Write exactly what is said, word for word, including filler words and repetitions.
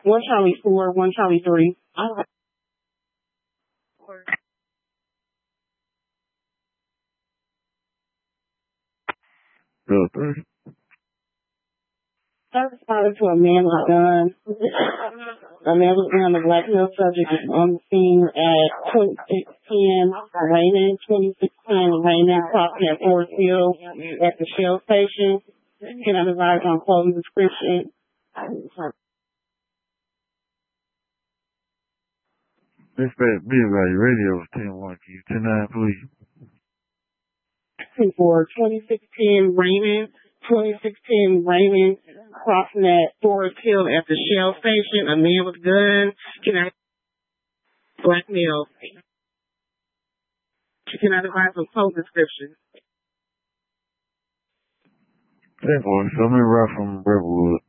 One Charlie four, one Charlie three. Bill three. I responded to a man with a gun. A man was on the Black Hill subject is on the scene at twenty-six ten Raymond, twenty-six ten Raymond, crossing at Forest Hill at the Shell Station. Can I advise on clothing description? Dispatch Bill Valley Radio is ten one. Can you ten nine, please? For twenty-six ten Raymond, twenty-six ten Raymond, crossing at Forest Hill at the Shell Station. A man with a gun. Can I black male? Can I advise on clothing description? ten four. So I'm in route from Brentwood.